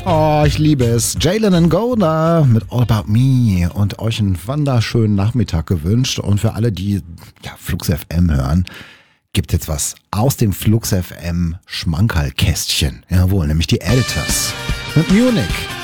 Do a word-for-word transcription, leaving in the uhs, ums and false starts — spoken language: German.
Oh, ich liebe es. Jalen Angola mit All About Me und euch einen wunderschönen Nachmittag gewünscht. Und für alle, die ja, Flux F M hören, gibt jetzt was aus dem Flux F M Schmankerlkästchen. Jawohl, nämlich die Editors mit Munich.